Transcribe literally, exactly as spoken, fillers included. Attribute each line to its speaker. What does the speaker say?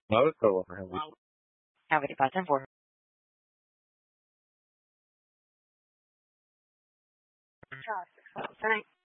Speaker 1: No, det ska vara hemligt.
Speaker 2: Have a button for her.